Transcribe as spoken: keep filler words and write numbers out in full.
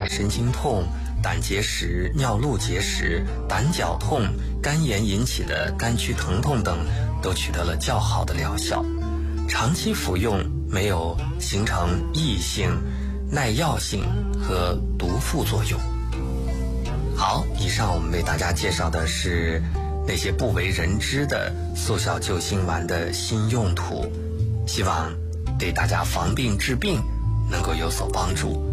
神经痛、胆结石、尿路结石、胆绞痛、肝炎引起的肝区疼痛等都取得了较好的疗效。长期服用没有形成异性、耐药性和毒副作用。好，以上我们为大家介绍的是那些不为人知的速效救心丸的新用途，希望对大家防病治病能够有所帮助。